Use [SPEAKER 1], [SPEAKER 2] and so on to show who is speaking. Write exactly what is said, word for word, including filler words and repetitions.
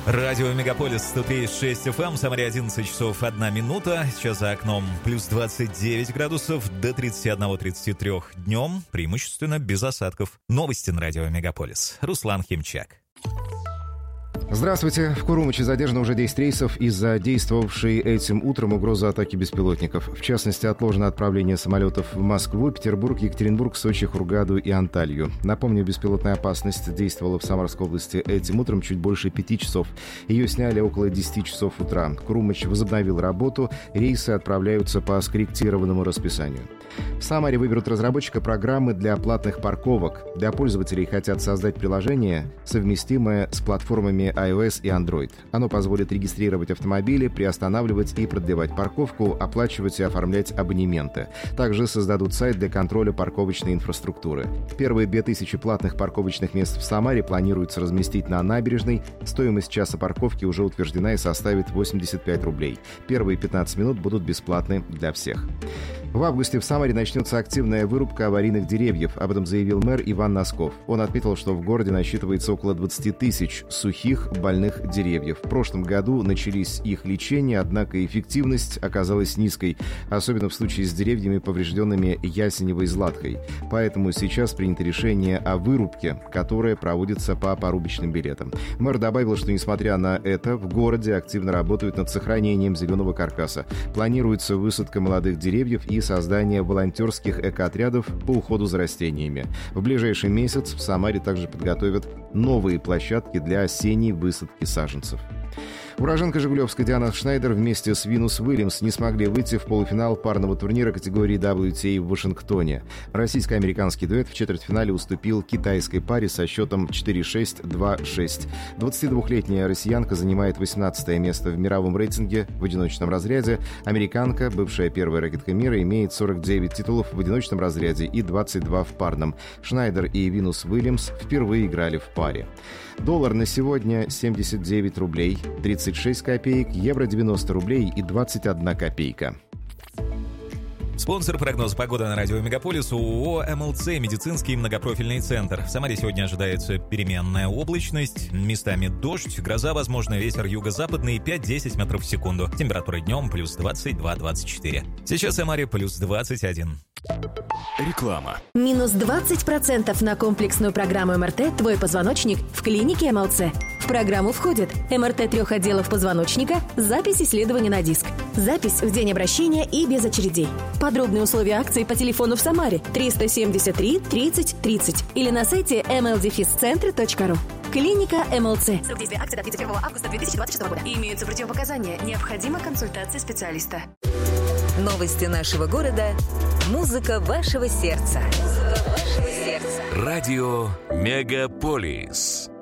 [SPEAKER 1] Радио Мегаполис сто три и шесть эф эм, в Самаре одиннадцать часов одна минута. Сейчас за окном плюс двадцать девять градусов, до тридцати одного — тридцати трёх днем, преимущественно без осадков. Новости на Радио Мегаполис. Руслан Химчак.
[SPEAKER 2] Здравствуйте. В Курумыче задержано уже десять рейсов из-за действовавшей этим утром угрозы атаки беспилотников. В частности, отложено отправление самолетов в Москву, Петербург, Екатеринбург, Сочи, Хургаду и Анталью. Напомню, беспилотная опасность действовала в Самарской области этим утром чуть больше пяти часов. Ее сняли около десяти часов утра. Курумыч возобновил работу. Рейсы отправляются по скорректированному расписанию. В Самаре выберут разработчика программы для платных парковок. Для пользователей хотят создать приложение, совместимое с платформами iOS и Android. Оно позволит регистрировать автомобили, приостанавливать и продлевать парковку, оплачивать и оформлять абонементы. Также создадут сайт для контроля парковочной инфраструктуры. Первые две тысячи платных парковочных мест в Самаре планируется разместить на набережной. Стоимость часа парковки уже утверждена и составит восемьдесят пять рублей. Первые пятнадцать минут будут бесплатны для всех. В августе в Самаре начнется активная вырубка аварийных деревьев. Об этом заявил мэр Иван Носков. Он отметил, что в городе насчитывается около двадцати тысяч сухих больных деревьев. В прошлом году начались их лечение, однако эффективность оказалась низкой, особенно в случае с деревьями, поврежденными ясеневой златкой. Поэтому сейчас принято решение о вырубке, которое проводится по порубочным билетам. Мэр добавил, что несмотря на это, в городе активно работают над сохранением зеленого каркаса. Планируется высадка молодых деревьев и создание волонтерских экоотрядов по уходу за растениями. В ближайший месяц в Самаре также подготовят новые площадки для осенней высадки саженцев. Уроженка Жигулевска Диана Шнайдер вместе с Винус Уильямс не смогли выйти в полуфинал парного турнира категории дабл ю ти эй в Вашингтоне. Российско-американский дуэт в четвертьфинале уступил китайской паре со счетом четыре шесть, два шесть. двадцатидвухлетняя россиянка занимает восемнадцатое место в мировом рейтинге в одиночном разряде. Американка, бывшая первая ракетка мира, имеет сорок девять титулов в одиночном разряде и двадцать два в парном. Шнайдер и Винус Уильямс впервые играли в паре. Доллар на сегодня семьдесят девять рублей тридцать шесть копеек, евро девяносто рублей и двадцать одна копейка.
[SPEAKER 1] Спонсор прогноза погоды на радио Мегаполис ООО эм эл цэ «Медицинский многопрофильный центр». В Самаре сегодня ожидается переменная облачность, местами дождь, гроза, возможно, ветер юго-западный пять-десять метров в секунду. Температура днем плюс двадцать два — двадцать четыре. Сейчас в Самаре плюс двадцать один.
[SPEAKER 3] Реклама.
[SPEAKER 4] Минус двадцать процентов на комплексную программу эм эр тэ «Твой позвоночник» в клинике эм эл цэ. В программу входит эм эр тэ трех отделов позвоночника, запись исследования на диск, запись в день обращения и без очередей. Подробные условия акции по телефону в Самаре триста семьдесят три тридцать тридцать или на сайте эм эл дефис центр точка ру. Клиника эм эл цэ. Срок действия акции до тридцать первого августа две тысячи двадцать шестого года. Имеются противопоказания. Необходима консультация специалиста.
[SPEAKER 5] Новости нашего города. Музыка вашего сердца. Музыка вашего сердца.
[SPEAKER 3] Радио Мегаполис.